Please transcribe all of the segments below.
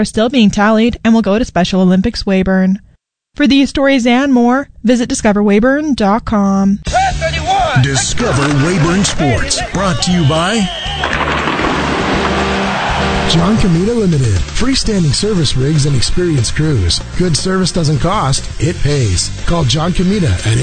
are still being tallied and will go to Special Olympics Weyburn. For these stories and more, visit discoverweyburn.com. Discover Weyburn Sports, brought to you by John Comita Limited. Freestanding service rigs and experienced crews. Good service doesn't cost, it pays. Call John Comita at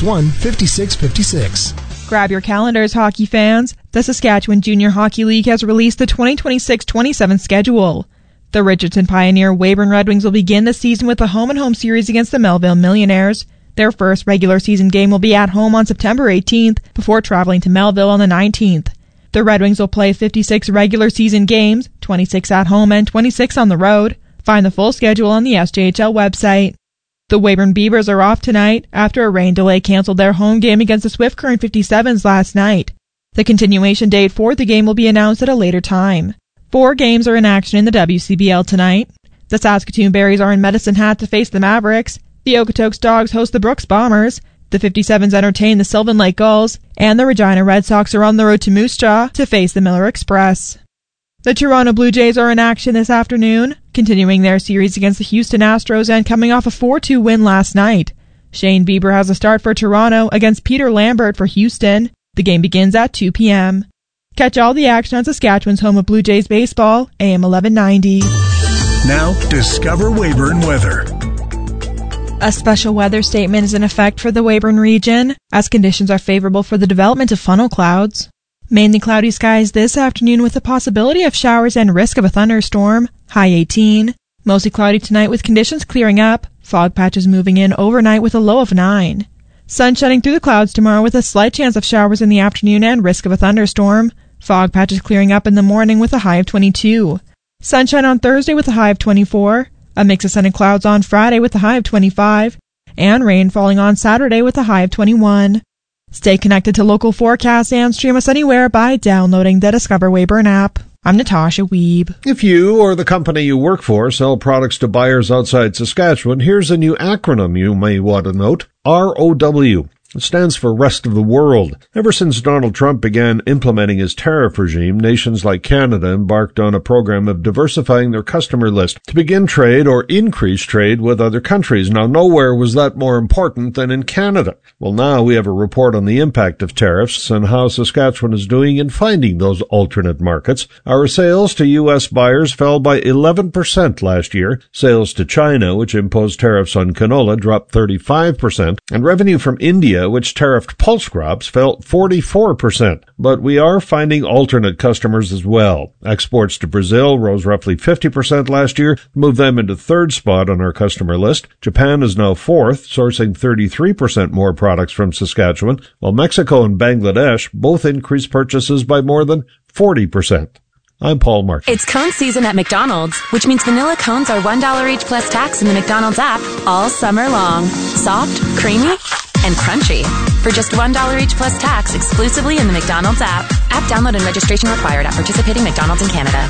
861-5656. Grab your calendars, hockey fans. The Saskatchewan Junior Hockey League has released the 2026-27 schedule. The Richardson Pioneer Weyburn Red Wings will begin the season with a home-and-home series against the Melville Millionaires. Their first regular season game will be at home on September 18th before traveling to Melville on the 19th. The Red Wings will play 56 regular season games, 26 at home and 26 on the road. Find the full schedule on the SJHL website. The Weyburn Beavers are off tonight after a rain delay canceled their home game against the Swift Current 57s last night. The continuation date for the game will be announced at a later time. 4 games are in action in the WCBL tonight. The Saskatoon Berries are in Medicine Hat to face the Mavericks. The Okotoks Dogs host the Brooks Bombers. The 57s entertain the Sylvan Lake Gulls, and the Regina Red Sox are on the road to Moose Jaw to face the Miller Express. The Toronto Blue Jays are in action this afternoon, continuing their series against the Houston Astros and coming off a 4-2 win last night. Shane Bieber has a start for Toronto against Peter Lambert for Houston. The game begins at 2 p.m. Catch all the action on Saskatchewan's home of Blue Jays baseball, AM 1190. Now, Discover Weyburn Weather. A special weather statement is in effect for the Weyburn region, as conditions are favorable for the development of funnel clouds. Mainly cloudy skies this afternoon with the possibility of showers and risk of a thunderstorm, high 18. Mostly cloudy tonight with conditions clearing up, fog patches moving in overnight with a low of 9. Sun shining through the clouds tomorrow with a slight chance of showers in the afternoon and risk of a thunderstorm. Fog patches clearing up in the morning with a high of 22. Sunshine on Thursday with a high of 24. A mix of sun and clouds on Friday with a high of 25, and rain falling on Saturday with a high of 21. Stay connected to local forecasts and stream us anywhere by downloading the Discover Weyburn app. I'm Natasha Wiebe. If you or the company you work for sell products to buyers outside Saskatchewan, here's a new acronym you may want to note. ROW. It stands for Rest of the World. Ever since Donald Trump began implementing his tariff regime, nations like Canada embarked on a program of diversifying their customer list to begin trade or increase trade with other countries. Now, nowhere was that more important than in Canada. Well, now we have a report on the impact of tariffs and how Saskatchewan is doing in finding those alternate markets. Our sales to U.S. buyers fell by 11% last year. Sales to China, which imposed tariffs on canola, dropped 35%, and revenue from India, which tariffed pulse crops, fell 44%. But we are finding alternate customers as well. Exports to Brazil rose roughly 50% last year, moved them into third spot on our customer list. Japan is now fourth, sourcing 33% more products from Saskatchewan, while Mexico and Bangladesh both increased purchases by more than 40%. I'm Paul Martin. It's cone season at McDonald's, which means vanilla cones are $1 each plus tax in the McDonald's app all summer long. Soft, creamy, and crunchy. For just $1 each plus tax exclusively in the McDonald's app. App download and registration required at participating McDonald's in Canada.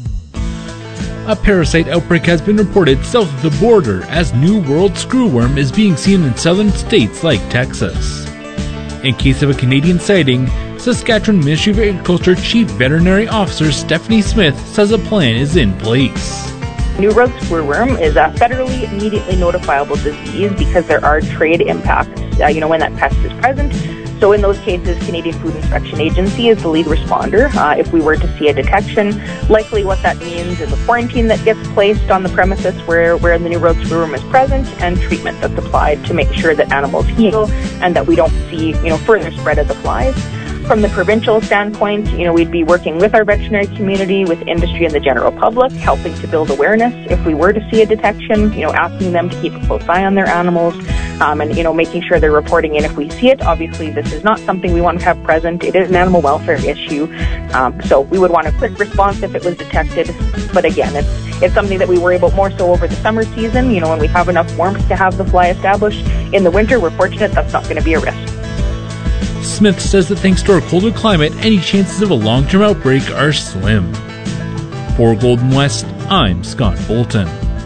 A parasite outbreak has been reported south of the border as New World screwworm is being seen in southern states like Texas. In case of a Canadian sighting, Saskatchewan Ministry of Agriculture Chief Veterinary Officer Stephanie Smith says a plan is in place. New World screwworm is a federally immediately notifiable disease because there are trade impacts, when that pest is present. So in those cases, Canadian Food Inspection Agency is the lead responder. If we were to see a detection, likely what that means is a quarantine that gets placed on the premises where the New World screwworm is present, and treatment that's applied to make sure that animals heal and that we don't see, further spread of the flies. From the provincial standpoint, we'd be working with our veterinary community, with industry and the general public, helping to build awareness if we were to see a detection, asking them to keep a close eye on their animals, and, making sure they're reporting in if we see it. Obviously, this is not something we want to have present. It is an animal welfare issue. So we would want a quick response if it was detected. But again, it's something that we worry about more so over the summer season, when we have enough warmth to have the fly established. In the winter, we're fortunate that's not going to be a risk. Smith says that thanks to our colder climate, any chances of a long-term outbreak are slim. For Golden West, I'm Scott Bolton.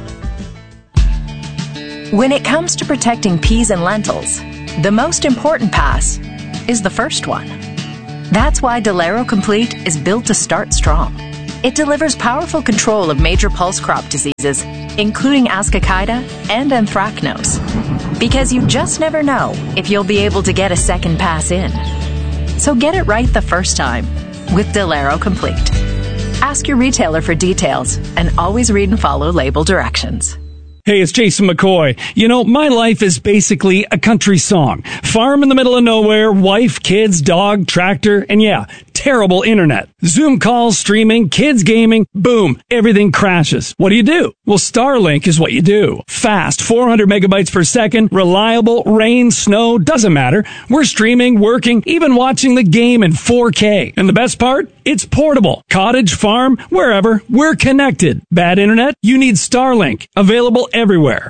When it comes to protecting peas and lentils, the most important pass is the first one. That's why Delero Complete is built to start strong. It delivers powerful control of major pulse crop diseases, including Ascochyta and Anthracnose. Because you just never know if you'll be able to get a second pass in. So get it right the first time with Delaro Complete. Ask your retailer for details and always read and follow label directions. Hey, it's Jason McCoy. You know, my life is basically a country song. Farm in the middle of nowhere, wife, kids, dog, tractor, and yeah, terrible internet. Zoom calls, streaming, kids gaming, boom, everything crashes. What do? Well, Starlink is what you do. Fast, 400 megabytes per second, reliable, rain, snow, doesn't matter. We're streaming, working, even watching the game in 4K. And the best part? It's portable. Cottage, farm, wherever, we're connected. Bad internet? You need Starlink. Available everywhere.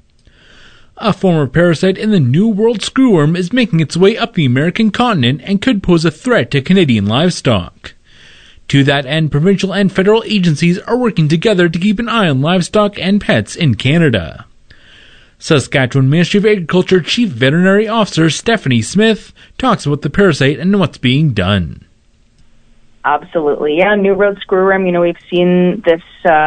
A former parasite in the New World screwworm is making its way up the American continent and could pose a threat to Canadian livestock. To that end, provincial and federal agencies are working together to keep an eye on livestock and pets in Canada. Saskatchewan Ministry of Agriculture Chief Veterinary Officer Stephanie Smith talks about the parasite and what's being done. Absolutely, yeah. New World screwworm. We've seen this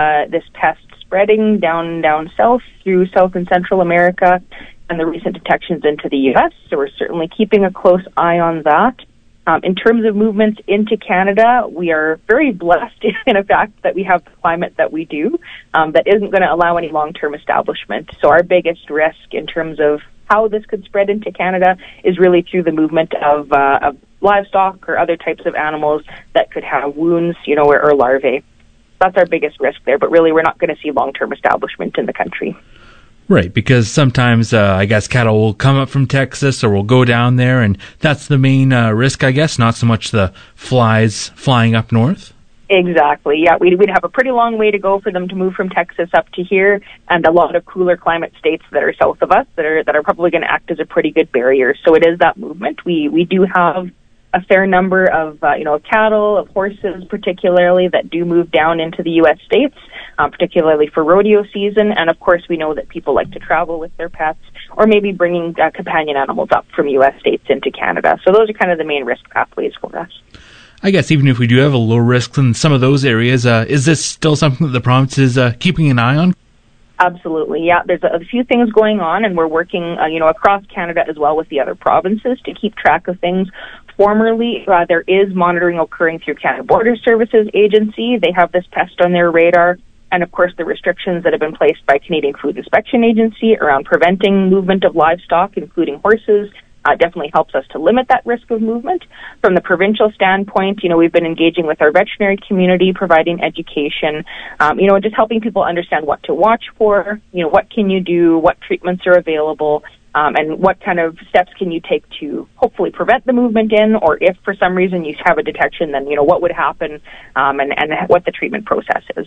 pest spreading down south through South and Central America, and the recent detections into the U.S. So we're certainly keeping a close eye on that. In terms of movements into Canada, we are very blessed in the fact that we have the climate that we do, that isn't going to allow any long-term establishment. So our biggest risk in terms of how this could spread into Canada is really through the movement of livestock or other types of animals that could have wounds, or larvae. That's our biggest risk there, but really we're not going to see long-term establishment in the country. Right, because sometimes, I guess, cattle will come up from Texas or will go down there, and that's the main risk, I guess, not so much the flies flying up north? Exactly, yeah. We'd have a pretty long way to go for them to move from Texas up to here, and a lot of cooler climate states that are south of us that are probably going to act as a pretty good barrier. So it is that movement. We do have a fair number of cattle, of horses particularly, that do move down into the U.S. states, particularly for rodeo season. And of course, we know that people like to travel with their pets, or maybe bringing companion animals up from U.S. states into Canada. So those are kind of the main risk pathways for us. I guess even if we do have a low risk in some of those areas, is this still something that the province is keeping an eye on? Absolutely, yeah. There's a few things going on, and we're working, across Canada as well with the other provinces to keep track of things. Formerly, there is monitoring occurring through Canada Border Services Agency. They have this pest on their radar. And, of course, the restrictions that have been placed by Canadian Food Inspection Agency around preventing movement of livestock, including horses, definitely helps us to limit that risk of movement. From the provincial standpoint, we've been engaging with our veterinary community, providing education, just helping people understand what to watch for, what can you do, what treatments are available, and what kind of steps can you take to hopefully prevent the movement in, or if for some reason you have a detection, then, what would happen, and what the treatment process is.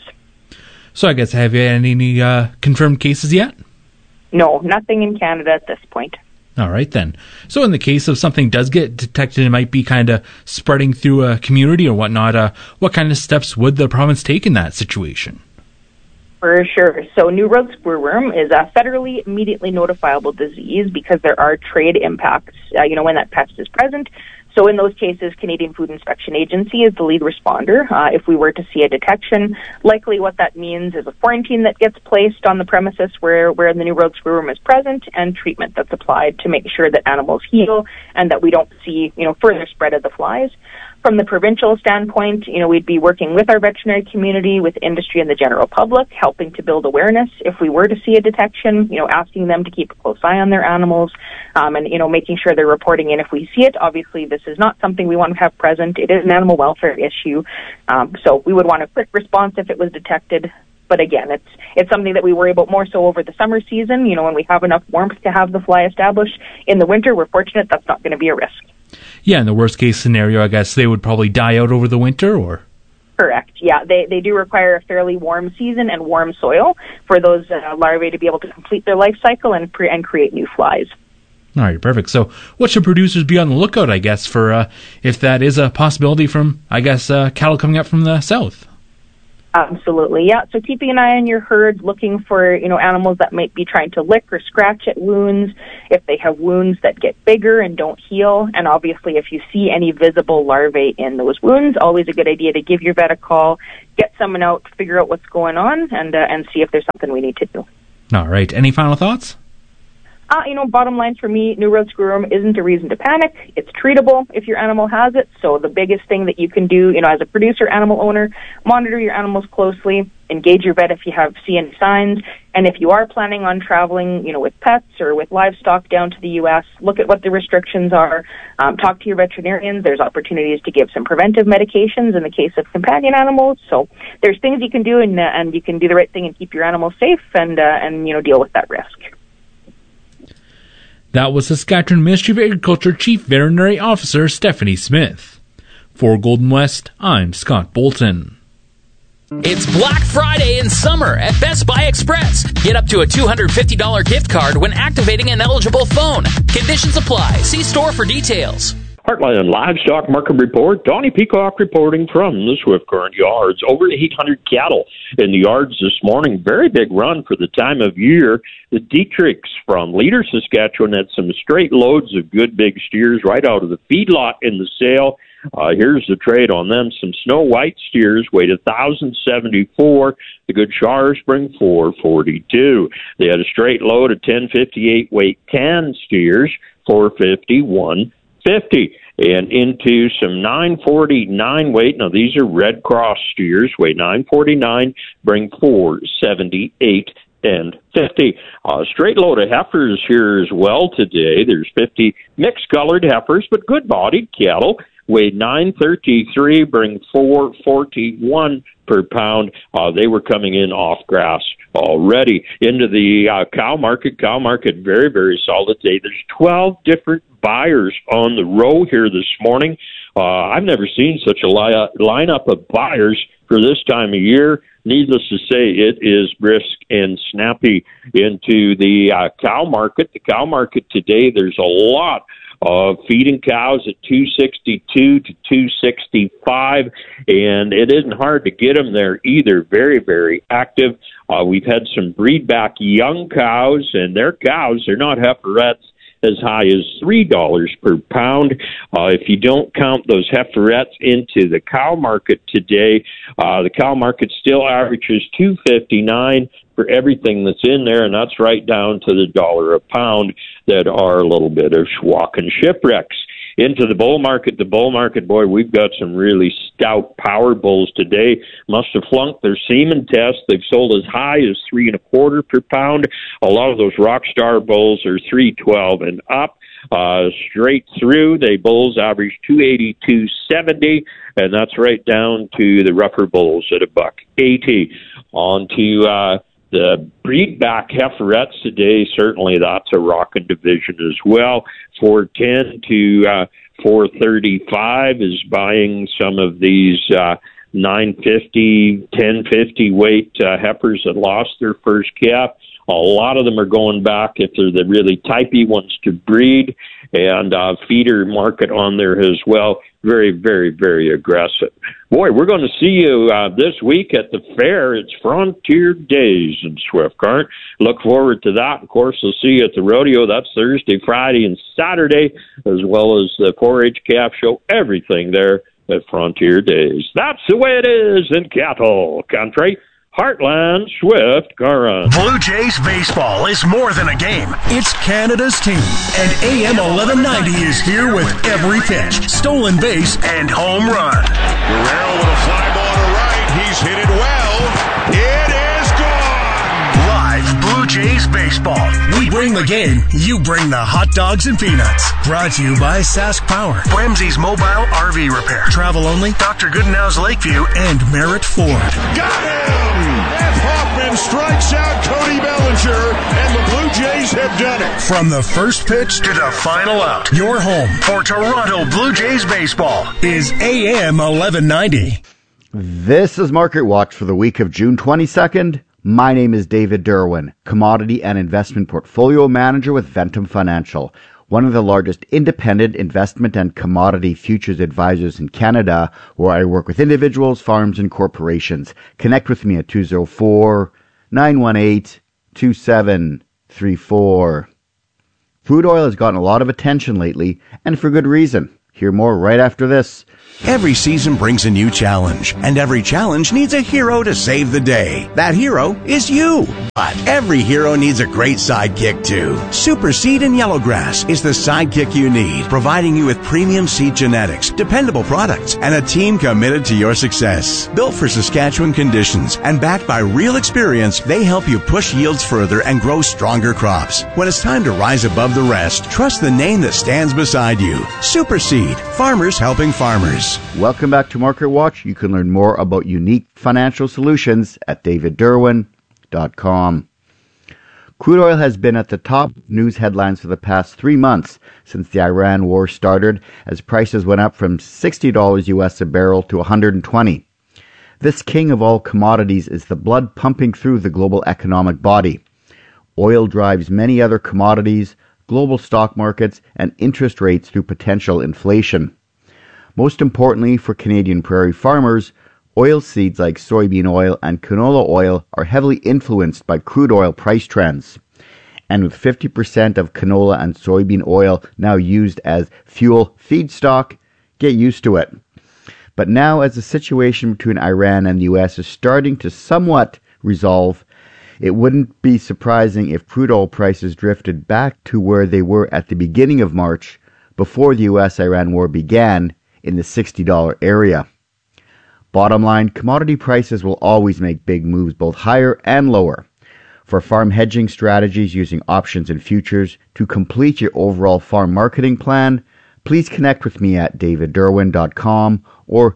So I guess, have you had any confirmed cases yet? No, nothing in Canada at this point. All right, then. So in the case of something does get detected, it might be kind of spreading through a community or whatnot, what kind of steps would the province take in that situation? For sure. So New World screwworm is a federally immediately notifiable disease because there are trade impacts, when that pest is present. So in those cases, Canadian Food Inspection Agency is the lead responder. If we were to see a detection, likely what that means is a quarantine that gets placed on the premises where the New World screwworm is present, and treatment that's applied to make sure that animals heal and that we don't see, further spread of the flies. From the provincial standpoint, we'd be working with our veterinary community, with industry and the general public, helping to build awareness if we were to see a detection, asking them to keep a close eye on their animals, and, making sure they're reporting in if we see it. Obviously, this is not something we want to have present. It is an animal welfare issue. So we would want a quick response if it was detected. But again, it's something that we worry about more so over the summer season, when we have enough warmth to have the fly established. In the winter, we're fortunate that's not going to be a risk. Yeah, in the worst case scenario, I guess they would probably die out over the winter, or? Correct, yeah. They do require a fairly warm season and warm soil for those larvae to be able to complete their life cycle and create new flies. All right, perfect. So what should producers be on the lookout, I guess, for if that is a possibility from, cattle coming up from the south? Absolutely, yeah. So keeping an eye on your herd, looking for, animals that might be trying to lick or scratch at wounds, if they have wounds that get bigger and don't heal, and obviously if you see any visible larvae in those wounds, always a good idea to give your vet a call, get someone out, figure out what's going on, and see if there's something we need to do. All right. Any final thoughts? Bottom line for me, New World Screwworm isn't a reason to panic. It's treatable if your animal has it. So the biggest thing that you can do, as a producer, animal owner, monitor your animals closely, engage your vet if you see any signs. And if you are planning on traveling, with pets or with livestock down to the U.S., look at what the restrictions are. Talk to your veterinarians. There's opportunities to give some preventive medications in the case of companion animals. So there's things you can do, and you can do the right thing and keep your animals safe and deal with that risk. That was Saskatchewan Ministry of Agriculture Chief Veterinary Officer Stephanie Smith. For Golden West, I'm Scott Bolton. It's Black Friday in summer at Best Buy Express. Get up to a $250 gift card when activating an eligible phone. Conditions apply. See store for details. Heartland Livestock Market Report. Donnie Peacock reporting from the Swift Current Yards. Over 800 cattle in the yards this morning. Very big run for the time of year. The Dietrichs from Leader, Saskatchewan had some straight loads of good big steers right out of the feedlot in the sale. Here's the trade on them. Some Snow White steers weighed 1,074. The good Shar Spring 442. They had a straight load of 1058 weight tan steers, 451. 50 and into some 949 weight. Now these are Red Cross steers, weigh 949, bring 478 and 50. Straight load of heifers here as well today. There's 50 mixed colored heifers, but good bodied cattle. Weighed 933, bring 441 per pound. They were coming in off grass already. Into the cow market. Cow market very, very solid today. There's 12 different buyers on the row here this morning. I've never seen such a lineup of buyers for this time of year. Needless to say, it is brisk and snappy into the cow market. The cow market today, there's a lot of feeding cows at 262 to 265, and it isn't hard to get them there either. Very, very active. We've had some breed back young cows, and their cows, they're not heiferettes, as high as $3 per pound. If you don't count those heiferettes into the cow market today, the cow market still averages $2.59 for everything that's in there, and that's right down to the $1 a pound that are a little bit of schwack and shipwrecks. Into the bull market, boy, we've got some really stout power bulls today. Must have flunked their semen test. They've sold as high as $3.25 per pound. A lot of those Rockstar bulls are $3.12 and up. Straight through, the bulls average $2.82.70, and that's right down to the rougher bulls at $1.80. On to the breedback heiferettes today, certainly that's a rocking division as well. 410 to 435 is buying some of these 950, 1050 weight heifers that lost their first calf. A lot of them are going back if they're the really typey ones to breed, and feeder market on there as well. Very, very, very aggressive. Boy, we're going to see you this week at the fair. It's Frontier Days in Swift Current. Look forward to that. Of course, we'll see you at the rodeo. That's Thursday, Friday, and Saturday, as well as the 4-H calf show. Everything there at Frontier Days. That's the way it is in cattle country. Heartland Swift Current. Blue Jays baseball is more than a game. It's Canada's team. And AM 1190 is here with every pitch, stolen base, and home run. Guerrero with a fly ball to right. He's hit it well. It is gone. Live Blue Jays baseball. We bring the game. You bring the hot dogs and peanuts. Brought to you by Sask Power, Ramsey's Mobile RV Repair, Travel Only, Dr. Goodenow's Lakeview, and Merritt Ford. Got him! F. Hoffman strikes out Cody Bellinger, and the Blue Jays have done it. From the first pitch to the final out, your home for Toronto Blue Jays baseball is AM 1190. This is Market Watch for the week of June 22nd. My name is David Derwin, Commodity and Investment Portfolio Manager with Ventum Financial. one of the largest independent investment and commodity futures advisors in Canada, where I work with individuals, farms, and corporations. Connect with me at 204-918-2734. Crude oil has gotten a lot of attention lately, and for good reason. Hear more right after this. Every season brings a new challenge, and every challenge needs a hero to save the day. That hero is you. But every hero needs a great sidekick too. Super Seed and Yellowgrass is the sidekick you need, providing you with premium seed genetics, dependable products, and a team committed to your success. Built for Saskatchewan conditions and backed by real experience, they help you push yields further and grow stronger crops. When it's time to rise above the rest, trust the name that stands beside you. Super Seed, farmers helping farmers. Welcome back to Market Watch. You can learn more about unique financial solutions at davidderwin.com. Crude oil has been at the top news headlines for the past 3 months since the Iran war started, as prices went up from $60 US a barrel to $120. This king of all commodities is the blood pumping through the global economic body. Oil drives many other commodities, global stock markets, and interest rates through potential inflation. Most importantly for Canadian prairie farmers, oilseeds like soybean oil and canola oil are heavily influenced by crude oil price trends. And with 50% of canola and soybean oil now used as fuel feedstock, get used to it. But now, as the situation between Iran and the U.S. is starting to somewhat resolve, it wouldn't be surprising if crude oil prices drifted back to where they were at the beginning of March, before the U.S.-Iran war began, in the $60 area. Bottom line, commodity prices will always make big moves both higher and lower. For farm hedging strategies using options and futures to complete your overall farm marketing plan, please connect with me at davidderwin.com or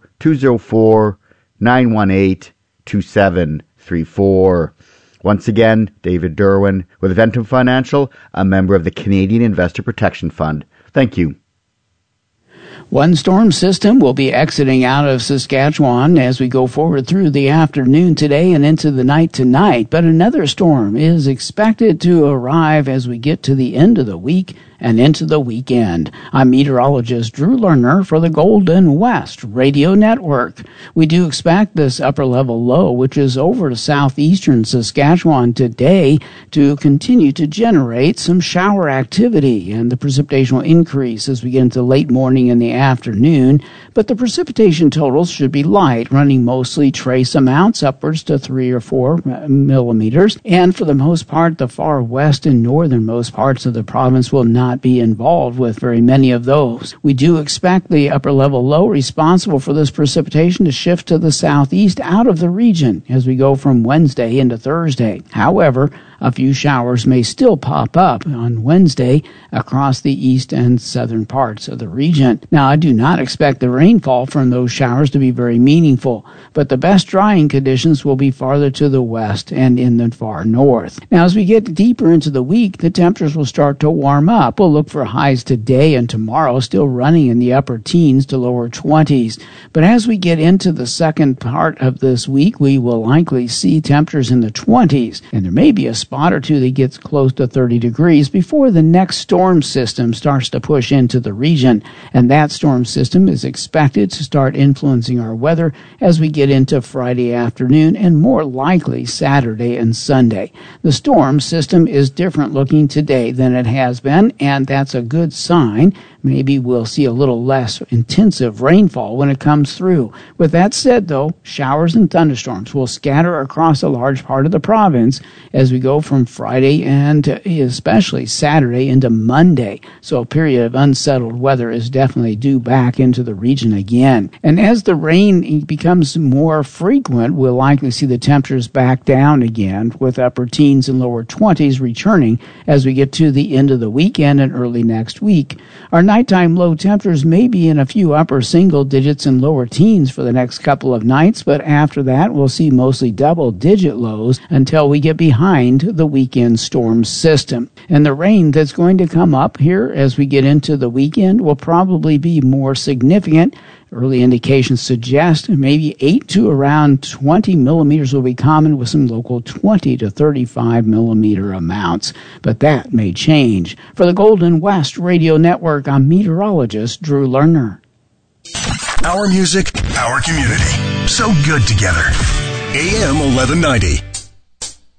204-918-2734. Once again, David Derwin with Ventum Financial, a member of the Canadian Investor Protection Fund. Thank you. One storm system will be exiting out of Saskatchewan as we go forward through the afternoon today and into the night tonight, but another storm is expected to arrive as we get to the end of the week and into the weekend. I'm meteorologist Drew Lerner for the Golden West Radio Network. We do expect this upper-level low, which is over to southeastern Saskatchewan today, to continue to generate some shower activity, and the precipitation will increase as we get into late morning and the afternoon, but the precipitation totals should be light, running mostly trace amounts upwards to 3 or 4 millimeters, and for the most part, the far west and northernmost parts of the province will not be involved with very many of those. We do expect the upper level low responsible for this precipitation to shift to the southeast out of the region as we go from Wednesday into Thursday. However, a few showers may still pop up on Wednesday across the east and southern parts of the region. Now, I do not expect the rainfall from those showers to be very meaningful, but the best drying conditions will be farther to the west and in the far north. Now, as we get deeper into the week, the temperatures will start to warm up. We'll look for highs today and tomorrow still running in the upper teens to lower 20s. But as we get into the second part of this week, we will likely see temperatures in the 20s, and there may be a spot or two that gets close to 30 degrees before the next storm system starts to push into the region, and that storm system is expected to start influencing our weather as we get into Friday afternoon and more likely Saturday and Sunday. The storm system is different looking today than it has been, and that's a good sign. Maybe we'll see a little less intensive rainfall when it comes through. With that said, though, showers and thunderstorms will scatter across a large part of the province as we go from Friday and especially Saturday into Monday. So a period of unsettled weather is definitely due back into the region again. And as the rain becomes more frequent, we'll likely see the temperatures back down again, with upper teens and lower 20s returning as we get to the end of the weekend and early next week. Our nighttime low temperatures may be in a few upper single digits and lower teens for the next couple of nights, but after that we'll see mostly double-digit lows until we get behind the weekend storm system. And the rain that's going to come up here as we get into the weekend will probably be more significant Early indications suggest maybe 8 to around 20 millimeters will be common, with some local 20 to 35 millimeter amounts. But that may change. For the Golden West Radio Network, I'm meteorologist Drew Lerner. Our music, our community. So good together. AM 1190.